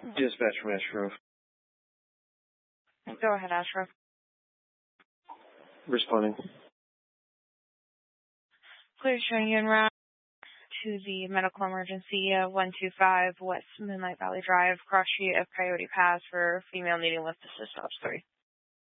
Dispatch from Ashgrove. Go ahead, Ashgrove. Responding. Please showing you en route to the medical emergency 125 West Moonlight Valley Drive, cross street of Coyote Pass for female needing lift assist ops 3.